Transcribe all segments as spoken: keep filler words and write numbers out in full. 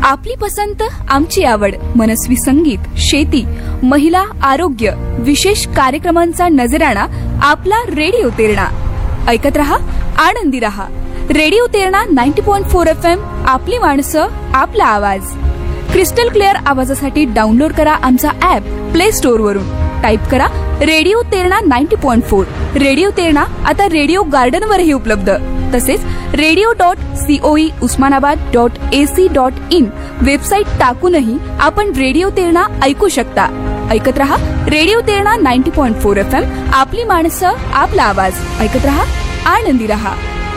आपली पसंत आमची आवड, मनस्वी संगीत, शेती, महिला, आरोग्य, विशेष कार्यक्रमांचा नजराणा आपला रेडिओ तेरणा. ऐकत रहा, आनंदी रहा. Radio Terna ninety point four F M. आपली माणसं, आपला आवाज. क्रिस्टल क्लिअर आवाजासाठी डाउनलोड करा आमचा ऍप प्ले स्टोअर वरून. टाईप करा radio Terna ninety point four. Radio Terna आता रेडिओ गार्डन वरही उपलब्ध. तसेच radio dot COE Osmanabad dot AC dot in website टाकूनही आपण रेडिओ तेरणा ऐकू शकता. ऐकत रहा radio Terna ninety point four F M. आपली माणसं, आपला आवाज. ऐकत रहा, आनंदी रहा.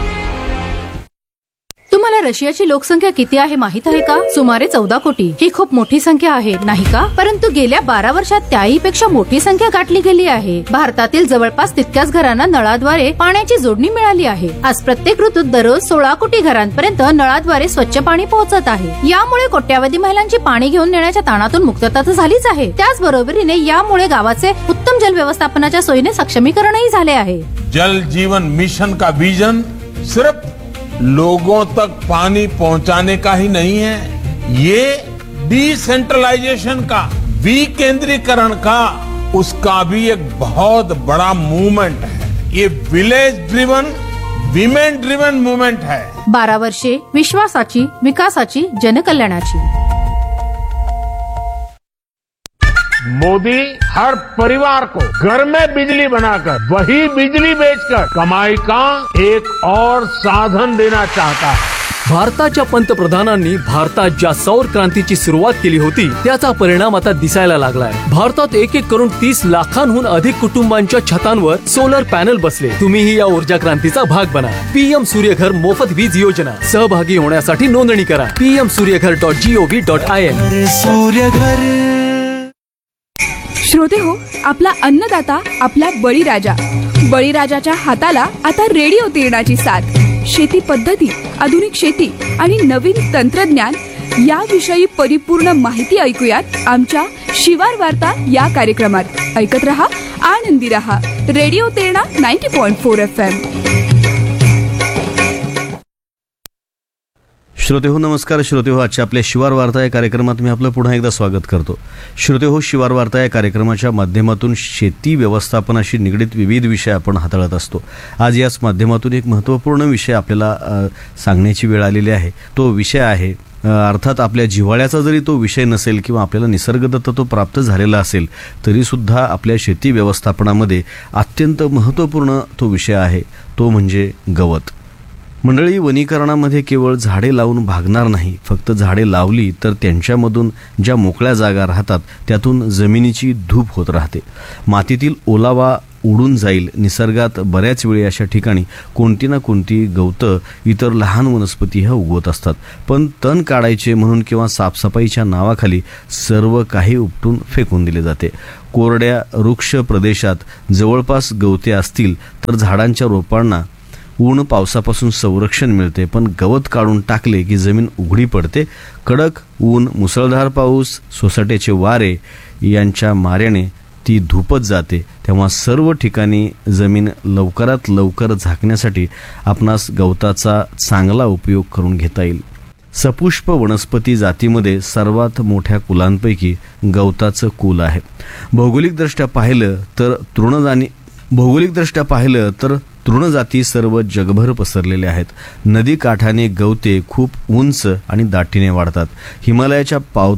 तुम्हाला रशियाची लोकसंख्या किती आहे माहित आहे का? सुमारे चौदा कोटी. ही खूप मोठी संख्या आहे, नाही का? परंतु गेल्या बारा वर्षात त्याही पेक्षा मोठी संख्या गाठली गेली आहे. भारतातील जवळपास तितक्याच घरांना नळाद्वारे पाण्याची जोडणी मिळाली आहे. आज प्रत्येक ऋतूत दररोज सोळा कोटी घरांपर्यंत नळाद्वारे स्वच्छ पाणी पोहोचत आहे. यामुळे कोट्यावधी महिलांची पाणी घेऊन नेण्याच्या ताणातून मुक्तता तर झालीच आहे, त्याचबरोबरीने यामुळे गावाचे उत्तम जल व्यवस्थापनाच्या सोयीने सक्षमीकरणही झाले आहे. जल जीवन मिशन का विजन सिर्फ लोगों तक पानी पहुंचाने का ही नहीं है, ये डिसेंट्रलाइजेशन का, विकेंद्रीकरण का, उसका भी एक बहुत बड़ा मूवमेंट है. ये village driven, women driven movement है. बारा वर्षे विश्वासाची, विकासाची, जनकल्याणाची. मोदी हर परिवार को घर में बिजली बनाकर वही बिजली बेचकर कमाई का एक और साधन देना चाहता है. भारताच्या पंतप्रधानांनी भारतात ज्या सौर क्रांतीची सुरुवात केली होती त्याचा परिणाम आता दिसायला लागलाय. भारतात एक एक करून तीस लाखांहून अधिक कुटुंबांच्या छतांवर सोलर पॅनल बसले. तुम्हीही या ऊर्जा क्रांतीचा भाग बना. पीएम सूर्यघर मोफत वीज योजना. सहभागी होण्यासाठी नोंदणी करा PM Surya Ghar dot G O V dot I N. Surya Ghar. श्रोते हो, आपला अन्नदाता, आपला बळीराजा. बळीराजाच्या हाताला आता रेडिओ तेरणाची साथ. शेती पद्धती, आधुनिक शेती आणि नवीन तंत्रज्ञान याविषयी परिपूर्ण माहिती ऐकूयात आमच्या शिवार वार्ता या कार्यक्रमात. ऐकत रहा, आनंदी रहा. Radio Terna ninety point four F M. श्रोते हो, नमस्कार. श्रोते हो, आजच्या आपल्या शिवार वार्ता या कार्यक्रमात मी आपलं पुन्हा एकदा स्वागत करतो. श्रोते हो, शिवार वार्ता या कार्यक्रमाच्या माध्यमातून शेती व्यवस्थापनाशी निगडीत विविध विषय आपण हाताळत असतो. आज याच माध्यमातून एक महत्त्वपूर्ण विषय आपल्याला सांगण्याची वेळ आलेली आहे. तो विषय आहे, अर्थात आपल्या जिव्हाळ्याचा जरी तो विषय नसेल किंवा आपल्याला निसर्गदत्त तो प्राप्त झालेला असेल तरीसुद्धा आपल्या शेती व्यवस्थापनामध्ये अत्यंत महत्त्वपूर्ण तो विषय आहे. तो म्हणजे गवत. मंडळी, वनीकरणामध्ये केवळ झाडे लावून भागणार नाही. फक्त झाडे लावली तर त्यांच्यामधून ज्या मोकळ्या जागा राहतात त्यातून जमिनीची धूप होत राहते. मातीतील ओलावा उडून जाईल. निसर्गात बऱ्याच वेळी अशा ठिकाणी कोणती ना कोणती गवतं, इतर लहान वनस्पती ह्या उगवत असतात. पण तण काढायचे म्हणून किंवा साफसफाईच्या नावाखाली सर्व काही उपटून फेकून दिले जाते. कोरड्या वृक्ष प्रदेशात जवळपास गवते असतील तर झाडांच्या रोपांना ऊन पावसापासून संरक्षण मिळते, पण गवत काढून टाकले की जमीन उघडी पडते. कडक ऊन, मुसळधार पाऊस, सोसाट्याचे वारे यांच्या माऱ्याने ती धुपत जाते. तेव्हा सर्व ठिकाणी जमीन लवकरात लवकर झाकण्यासाठी आपणास गवताचा चांगला उपयोग करून घेता येईल. सपुष्प वनस्पती जातीमध्ये सर्वात मोठ्या कुलांपैकी गवताचं कुल आहे. भौगोलिकदृष्ट्या पाहिलं तर तृणदानी भौगोलिकदृष्ट्या पाहिलं तर तृणजाती सर्व जगभर पसरलेले आहेत. नदी काठाने गवते खूप उंच आणि दाटीने वाढतात. हिमालयाच्या पाव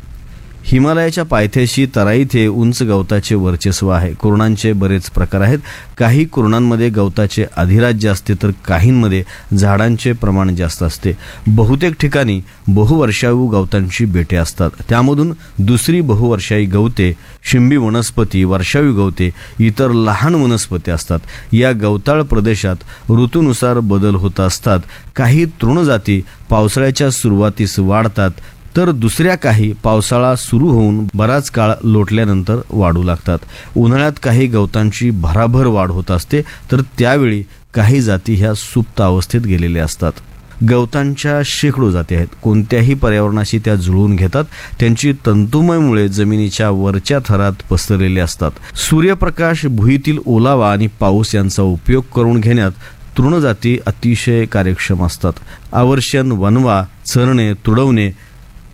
हिमालयाच्या पायथ्याशी तराईथे उंच गवताचे वर्चस्व आहे. कुरणांचे बरेच प्रकार आहेत. काही कुरणांमध्ये गवताचे अधिराज्य असते तर काहींमध्ये झाडांचे प्रमाण जास्त असते. बहुतेक ठिकाणी बहुवर्षायू गवतांची बेटे असतात. त्यामधून दुसरी बहुवर्षायी गवते, शिंबी वनस्पती, वर्षायू गवते, इतर लहान वनस्पती असतात. या गवताळ प्रदेशात ऋतूनुसार बदल होत असतात. काही तृणजाती पावसाळ्याच्या सुरुवातीस वाढतात तर दुसऱ्या काही पावसाळा सुरू होऊन बराच काळ लोटल्यानंतर वाढू लागतात. उन्हाळ्यात काही गवतांची भराभर वाढ होत असते तर त्यावेळी काही जाती ह्या सुप्त अवस्थेत गेलेल्या असतात. गवतांच्या शेकडो जाती आहेत. कोणत्याही पर्यावरणाशी त्या जुळवून घेतात. त्यांची तंतुमय मुळे जमिनीच्या वरच्या थरात पसरलेले असतात. सूर्यप्रकाश, भुईतील ओलावा आणि पाऊस यांचा उपयोग करून घेण्यात तृणजाती अतिशय कार्यक्षम असतात. आवर्षण, वनवा, चरणे, तुडवणे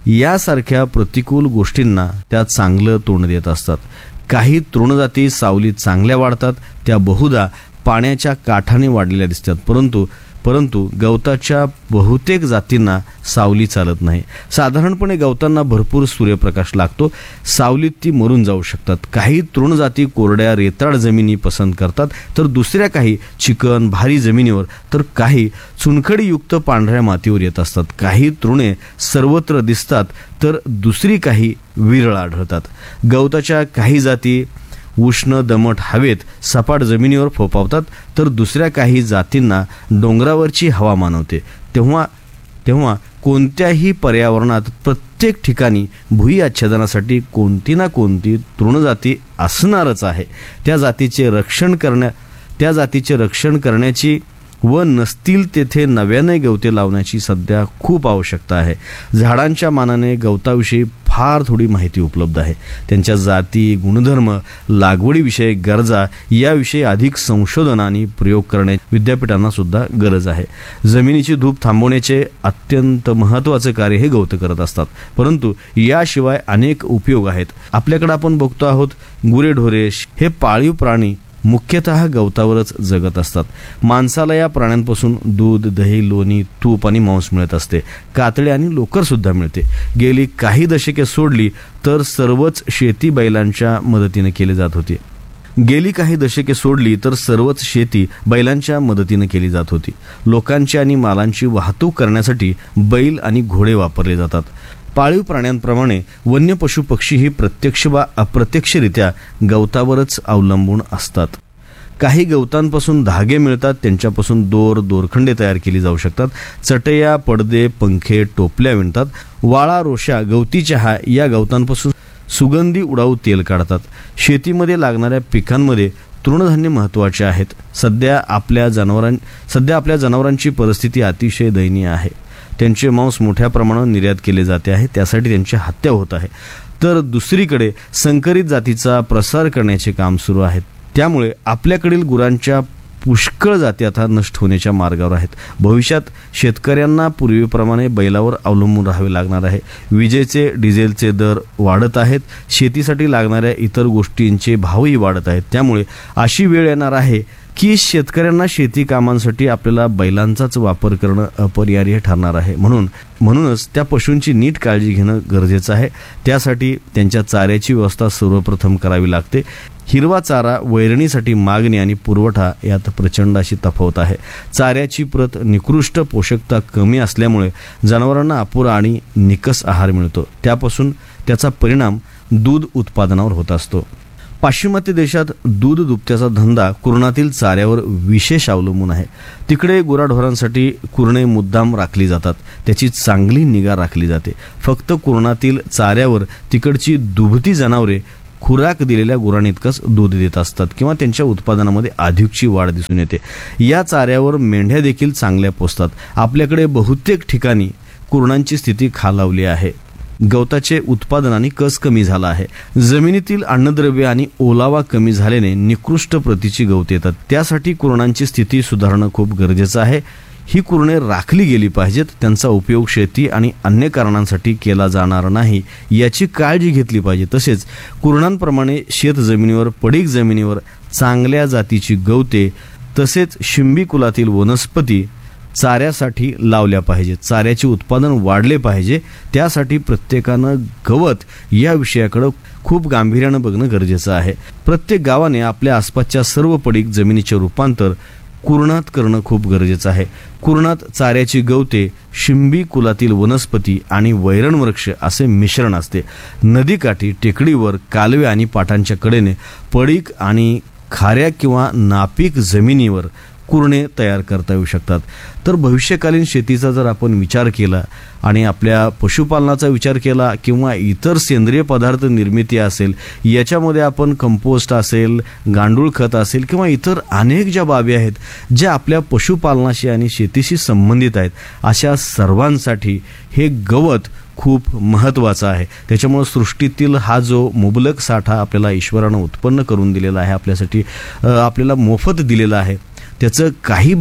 यासारख्या प्रतिकूल गोष्टींना त्या चांगलं तोंड देत असतात. काही तृणजाती सावलीत चांगल्या वाढतात, त्या बहुधा पाण्याच्या काठाने वाढलेल्या दिसतात, परंतु परंतु गवताच्या बहुतेक जातींना सावली चालत नाही. साधारणपणे गवतांना भरपूर सूर्यप्रकाश लागतो, सावलीत ती मरून जाऊ शकतात. काही तृणजाती कोरड्या रेताळ जमिनी पसंत करतात, तर दुसऱ्या काही चिकन भारी जमिनीवर, तर काही चुनखडीयुक्त पांढऱ्या मातीवर येत असतात. काही तृणे सर्वत्र दिसतात, तर दुसरी काही विरळ आढळतात. गवताच्या काही जाती उष्ण दमट हवेत सपाट जमिनीवर फोपावतात, तर दुसऱ्या काही जातींना डोंगरावरची हवा मानवते. तेव्हा तेव्हा कोणत्याही पर्यावरणात प्रत्येक ठिकाणी भुई आच्छादनासाठी कोणती ना कोणती तृणजाती असणारच आहे. त्या जातीचे रक्षण करण्या त्या जातीचे रक्षण करण्याची व नसतील तेथे नव्याने गवते लावण्याची सध्या खूप आवश्यकता आहे. झाडांच्या मानाने गवताविषयी फार थोडी माहिती उपलब्ध आहे. त्यांच्या जाती, गुणधर्म, लागवडीविषयी गरजा याविषयी अधिक संशोधन आणि प्रयोग करण्याची विद्यापीठांना सुद्धा गरज आहे. जमिनीची धूप थांबवण्याचे अत्यंत महत्त्वाचे कार्य हे गवत करत असतात, परंतु याशिवाय अनेक उपयोग आहेत. आपल्याकडे आपण बघतो आहोत गुरेढोरे हे पाळीव प्राणी मुख्यतः गवतावरच जगत असतात. माणसाला या प्राण्यांपासून दूध, दही, लोणी, तूप आणि मांस मिळत असते. कातळे आणि लोकर सुद्धा मिळते. गेली काही दशके सोडली तर सर्वच शेती बैलांच्या मदतीने केली जात होती. गेली काही दशके सोडली तर सर्वच शेती बैलांच्या मदतीने केली जात होती. लोकांची आणि मालांची वाहतूक करण्यासाठी बैल आणि घोडे वापरले जातात. पाळीव प्राण्यांप्रमाणे वन्य पशु पक्षीही प्रत्यक्ष वा अप्रत्यक्षरित्या गवतावरच अवलंबून असतात. काही गवतांपासून धागे मिळतात, त्यांच्यापासून दोर, दोरखंडे तयार केली जाऊ शकतात. चटया, पडदे, पंखे, टोपल्या विणतात. वाळा, रोशा, गवती चहा या गवतांपासून सुगंधी उडाऊ तेल काढतात. शेतीमध्ये लागणाऱ्या पिकांमध्ये तृणधान्य महत्त्वाचे आहेत. सध्या आपल्या जनावरां सध्या आपल्या जनावरांची परिस्थिती अतिशय दयनीय आहे. त्यांचे मांस मोठ्या प्रमाणावर निर्यात केले जाते आहे, त्यासाठी त्यांची हत्या होत आहे. तर दुसरीकडे संकरित जातीचा प्रसार करण्याचे काम सुरू आहे. त्यामुळे आपल्याकडील गुरांच्या पुष्कळ जाती आता नष्ट होण्याच्या मार्गावर आहेत. भविष्यात शेतकऱ्यांना पूर्वीप्रमाणे बैलावर अवलंबून राहावे लागणार आहे. विजेचे, डिझेलचे दर वाढत आहेत. शेतीसाठी लागणाऱ्या इतर गोष्टींचे भावही वाढत आहेत. त्यामुळे अशी वेळ येणार आहे की शेतकऱ्यांना शेती कामांसाठी आपल्याला बैलांचाच वापर करणं अपरिहार्य ठरणार आहे. म्हणून म्हणूनच त्या पशूंची नीट काळजी घेणं गरजेचं आहे. त्यासाठी त्यांच्या चाऱ्याची व्यवस्था सर्वप्रथम करावी लागते. हिरवा चारा, वैरणीसाठी मागणी आणि पुरवठा यात प्रचंड अशी तफावत आहे. चाऱ्याची प्रत निकृष्ट, पोषकता कमी असल्यामुळे जनावरांना अपुरा आणि निकस आहार मिळतो. त्यापासून त्याचा परिणाम दूध उत्पादनावर होत असतो. पाश्चिमात्य देशात दूध दुभत्याचा धंदा कुरणातील चाऱ्यावर विशेष अवलंबून आहे. तिकडे गुराढोरांसाठी कुरणे मुद्दाम राखली जातात. त्याची चांगली निगा राखली जाते. फक्त कुरणातील चाऱ्यावर तिकडची दुभती जनावरे खुराक दिलेल्या गुरांइतकंच दूध देत असतात किंवा त्यांच्या उत्पादनामध्ये अधिकची वाढ दिसून येते. या चाऱ्यावर मेंढ्या देखील चांगल्या पोसतात. आपल्याकडे बहुतेक ठिकाणी कुरणांची स्थिती खालावली आहे. गवताचे उत्पादन आणि कस कमी झाला आहे. जमिनीतील अन्नद्रव्य आणि ओलावा कमी झाल्याने निकृष्ट प्रतीची गवत येतात. त्यासाठी कुरणांची स्थिती सुधारणं खूप गरजेचं आहे. ही कुरणे राखली गेली पाहिजेत. त्यांचा उपयोग शेती आणि अन्य कारणांसाठी केला जाणार नाही याची काळजी घेतली पाहिजे. तसेच कुरणांप्रमाणे शेत जमिनीवर, पडीक जमिनीवर चांगल्या जातीची गवते तसेच शिंबी कुलातील वनस्पती चाऱ्यासाठी लावल्या पाहिजेत. चाऱ्याचे उत्पादन वाढले पाहिजे. त्यासाठी प्रत्येकानं गवत या विषयाकडे खूप गांभीर्यानं बघणं गरजेचं आहे. प्रत्येक गावाने आपल्या आसपासच्या सर्व पडीक जमिनीचे रूपांतर कुरणात करणं खूप गरजेचं आहे. कुरणात चाऱ्याची गवते, शिंबी कुलातील वनस्पती आणि वैरण वृक्ष असे मिश्रण असते. नदीकाठी, टेकडीवर, कालवे आणि पाटांच्या कडेने पडीक आणि खाऱ्या किंवा नापीक जमिनीवर कुरणे तयार करता येऊ शकतात. तर भविष्यकालीन शेतीचा जर आपण विचार केला आणि आपल्या पशुपालनाचा विचार केला किंवा इतर सेंद्रिय पदार्थ निर्मिती असेल, याच्यामध्ये आपण कंपोस्ट असेल, गांडूळ खत असेल किंवा इतर अनेक ज्या बाबी आहेत ज्या आपल्या पशुपालनाशी आणि शेतीशी संबंधित आहेत, अशा सर्वांसाठी हे गवत खूप महत्त्वाचा आहे. त्याच्यामुळे सृष्टीतील हा जो मुबलक साठा आपल्याला ईश्वरानं उत्पन्न करून दिलेला आहे, आपल्यासाठी आपल्याला मोफत दिलेला आहे, त्याचं काही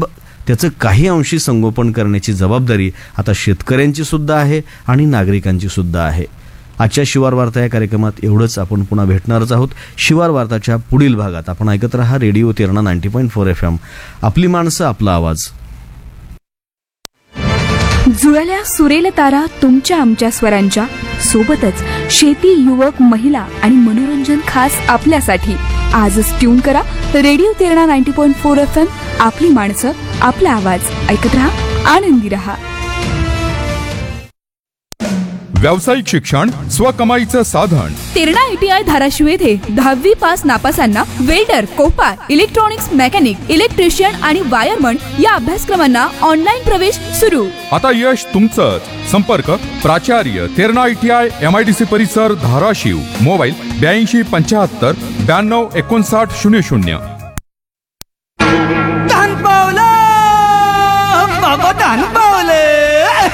त्याचं काही अंशी संगोपन करण्याची जबाबदारी आता शेतकऱ्यांची सुद्धा आहे आणि नागरिकांची सुद्धा आहे. आजच्या शिवार वार्ता या कार्यक्रमात एवढंच. आपण पुन्हा भेटणारच आहोत शिवार वार्ताच्या पुढील भागात. आपण ऐकत रहा radio Terna ninety point four F M. आपली माणसं, आपला आवाज. जुळल्या सुरेल तारा तुमच्या आमच्या स्वरांच्या सोबतच शेती, युवक, महिला आणि मनोरंजन खास आपल्यासाठी. आजच ट्यून करा radio Terna ninety point four F M. आपली माणसं, आपला आवाज. ऐकत रहा, आनंदी रहा. व्यावसायिक शिक्षण स्वकमाईचं साधन. तेरणा आयटीआय धाराशिव येथे दहावी pass नापासांना welder, Copa, electronics mechanic, electrician आणि वायरमन या अभ्यासक्रमांना ऑनलाईन प्रवेश सुरू. आता यश तुमचंच. संपर्क प्राचार्य तेरणा आयटीआय एमआयडीसी परिसर धाराशिव. मोबाईल ब्याऐंशी पंच्याहत्तर ब्याण्णव एकोणसाठ शून्य शून्य. धान पावला बाबा धान